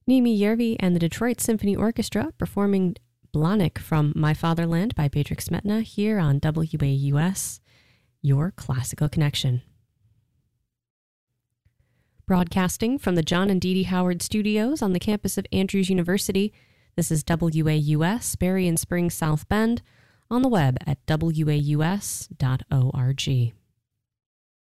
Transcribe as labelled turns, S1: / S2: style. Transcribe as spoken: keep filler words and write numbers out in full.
S1: Nimi Järvi and the Detroit Symphony Orchestra performing Blahnik from My Fatherland by Bedřich Smetana here on W A U S, your classical connection. Broadcasting from the John and Dee Dee Howard Studios on the campus of Andrews University, this is W A U S, Berrien Springs, South Bend, on the web at W A U S dot org.